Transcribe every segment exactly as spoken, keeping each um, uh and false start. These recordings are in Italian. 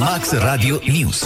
Max Radio News.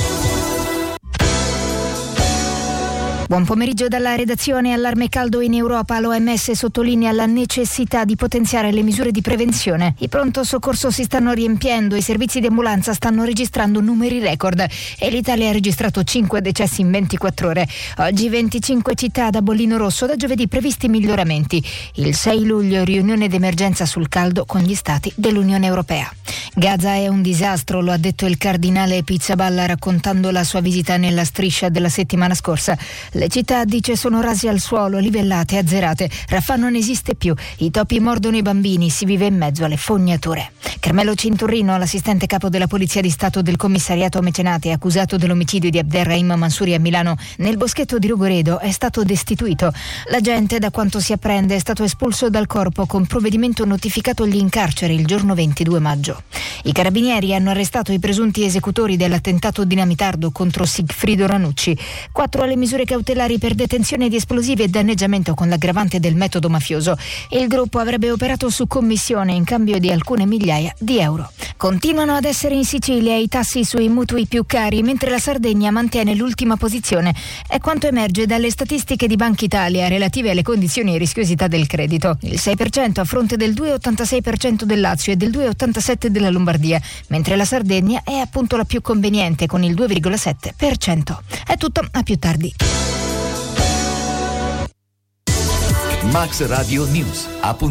Buon pomeriggio dalla redazione. Allarme caldo in Europa. L'O M S sottolinea la necessità di potenziare le misure di prevenzione. I pronto soccorso si stanno riempiendo, i servizi di ambulanza stanno registrando numeri record e l'Italia ha registrato cinque decessi in ventiquattro ore. Oggi venticinque città da bollino rosso, da giovedì previsti miglioramenti. Il sei luglio riunione d'emergenza sul caldo con gli stati dell'Unione Europea. Gaza è un disastro, lo ha detto il cardinale Pizzaballa raccontando la sua visita nella striscia della settimana scorsa. Le città, dice, sono rase al suolo, livellate, azzerate. Rafah non esiste più. I topi mordono i bambini, si vive in mezzo alle fognature. Carmelo Cinturrino, l'assistente capo della Polizia di Stato del Commissariato Mecenate, accusato dell'omicidio di Abderrahim Mansouri a Milano nel boschetto di Rogoredo, è stato destituito. L'agente, da quanto si apprende, è stato espulso dal corpo con provvedimento notificatogli in carcere il giorno ventidue maggio. I carabinieri hanno arrestato i presunti esecutori dell'attentato dinamitardo contro Sigfrido Ranucci. Quattro alle misure cautelari per detenzione di esplosivi e danneggiamento con l'aggravante del metodo mafioso. Il gruppo avrebbe operato su commissione in cambio di alcune migliaia di euro. Continuano ad essere in Sicilia i tassi sui mutui più cari, mentre la Sardegna mantiene l'ultima posizione. È quanto emerge dalle statistiche di Banca Italia relative alle condizioni e rischiosità del credito. Il sei per cento a fronte del due virgola ottantasei per cento del Lazio e del due virgola ottantasette per cento della Lombardia, mentre la Sardegna è appunto la più conveniente con il due virgola sette per cento. È tutto, a più tardi. Max Radio News.